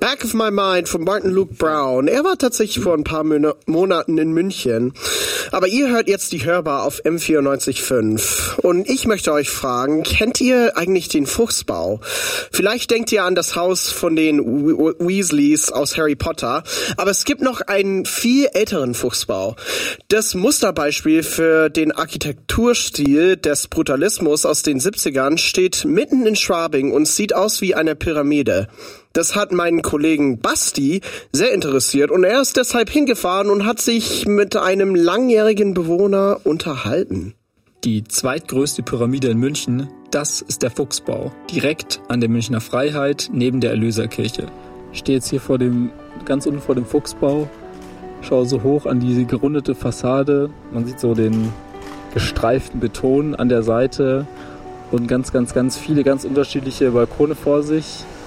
Back of My Mind von Martin Luke Brown. Er war tatsächlich vor ein paar Monaten in München. Aber ihr hört jetzt die Hörbar auf M94.5. Und ich möchte euch fragen, kennt ihr eigentlich den Fuchsbau? Vielleicht denkt ihr an das Haus von den Weasleys aus Harry Potter. Aber es gibt noch einen viel älteren Fuchsbau. Das Musterbeispiel für den Architekturstil des Brutalismus aus den 70ern steht mitten in Schwabing und sieht aus wie eine Pyramide. Das hat meinen Kollegen Basti sehr interessiert und er ist deshalb hingefahren und hat sich mit einem langjährigen Bewohner unterhalten. Die zweitgrößte Pyramide in München, das ist der Fuchsbau. Direkt an der Münchner Freiheit, neben der Erlöserkirche. Ich stehe jetzt hier ganz unten vor dem Fuchsbau, schaue so hoch an diese gerundete Fassade. Man sieht so den gestreiften Beton an der Seite und ganz viele ganz unterschiedliche Balkone vor sich.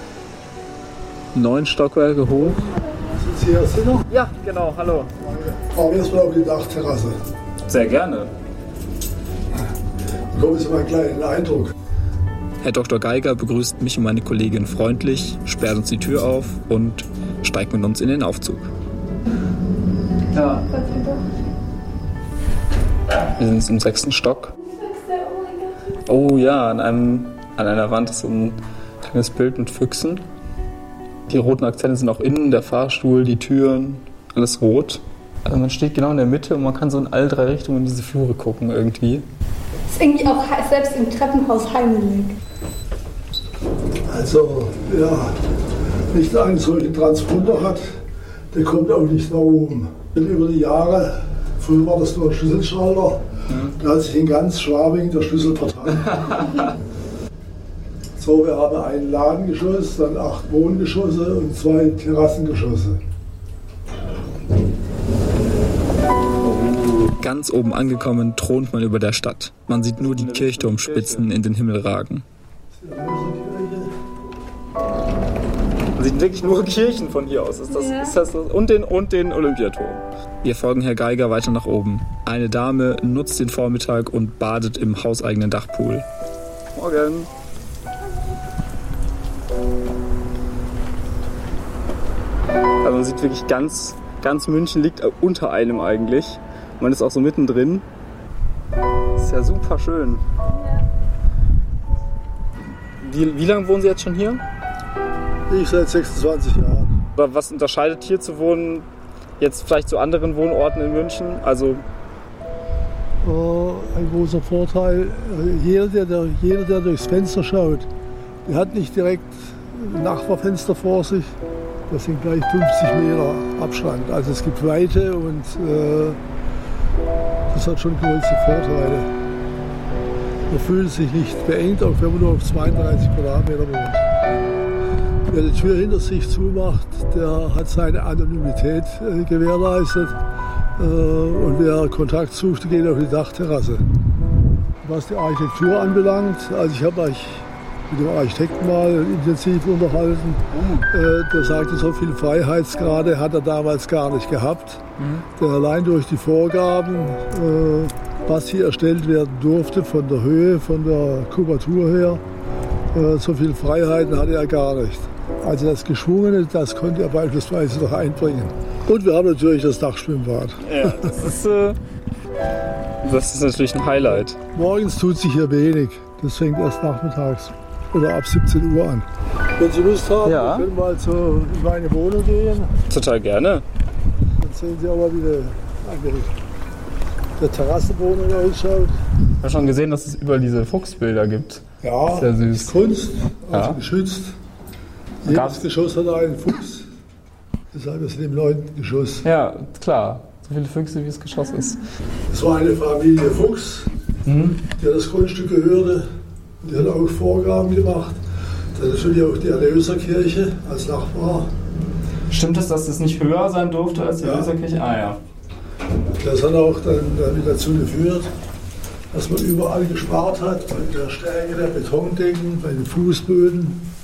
9 Stockwerke hoch. Sind Sie hier Sinner? Ja, genau, hallo. Fahren wir erstmal auf die Dachterrasse. Sehr gerne. Bekommen Sie mal einen kleinen Eindruck. Herr Dr. Geiger begrüßt mich und meine Kollegin freundlich, sperrt uns die Tür auf und steigt mit uns in den Aufzug. Ja. Wir sind jetzt im 6. Stock. Oh ja, an einer Wand ist so ein kleines Bild mit Füchsen. Die roten Akzente sind auch innen, der Fahrstuhl, die Türen, alles rot. Also man steht genau in der Mitte und man kann so in alle 3 Richtungen in diese Flure gucken irgendwie. Ist irgendwie auch selbst im Treppenhaus heimelig. Also, ja, nicht einen solchen Transponder hat, der kommt auch nicht nach oben. Und über die Jahre, früher war das nur ein Schlüsselschalter, da hat sich in ganz Schwabing der Schlüssel verteilt. So, wir haben ein Ladengeschoss, dann 8 Wohngeschosse und 2 Terrassengeschosse. Ganz oben angekommen thront man über der Stadt. Man sieht nur die Kirchturmspitzen in den Himmel ragen. Man sieht wirklich nur Kirchen von hier aus. Ist das und den Olympiaturm. Wir folgen Herr Geiger weiter nach oben. Eine Dame nutzt den Vormittag und badet im hauseigenen Dachpool. Morgen. Also man sieht wirklich ganz München liegt unter einem eigentlich. Man ist auch so mittendrin. Das ist ja super schön. Wie lange wohnen Sie jetzt schon hier? Ich seit 26 Jahren. Aber was unterscheidet hier zu wohnen jetzt vielleicht zu anderen Wohnorten in München? Also ein großer Vorteil, jeder, der durchs Fenster schaut, der hat nicht direkt ein Nachbarfenster vor sich. Das sind gleich 50 Meter Abstand. Also es gibt Weite und das hat schon große Vorteile. Man fühlt sich nicht beengt, auch wenn man nur auf 32 Quadratmeter wohnt. Wer die Tür hinter sich zumacht, der hat seine Anonymität gewährleistet. Und wer Kontakt sucht, geht auf die Dachterrasse. Was die Architektur anbelangt, also ich habe mich mit dem Architekten mal intensiv unterhalten. Der sagte, so viel Freiheitsgrade hat er damals gar nicht gehabt. Der allein durch die Vorgaben, was hier erstellt werden durfte, von der Höhe, von der Kubatur her, so viel Freiheiten hatte er gar nicht. Also das Geschwungene, das konnte er beispielsweise noch einbringen. Und wir haben natürlich das Dachschwimmbad. Ja, das ist natürlich ein Highlight. Morgens tut sich hier wenig. Das fängt erst nachmittags oder ab 17 Uhr an. Wenn Sie Lust haben, können wir mal in meine Wohnung gehen. Total gerne. Dann sehen Sie aber, wie der Terrassenwohnung ausschaut. Ich habe schon gesehen, dass es überall diese Fuchsbilder gibt. Ja, sehr süß. Kunst, also geschützt. Jedes Geschoss hat einen Fuchs. Deshalb ist es im 9. Geschoss. Ja, klar. So viele Füchse, wie das Geschoss ist. Es war eine Familie Fuchs, der das Grundstück gehörte. Die hat auch Vorgaben gemacht. Dann natürlich auch die Erlöserkirche als Nachbar. Stimmt es, dass es nicht höher sein durfte als die Erlöserkirche? Ah ja. Das hat auch dann wieder dazu geführt, dass man überall gespart hat, bei der Stärke der Betondecken, bei den Fußböden.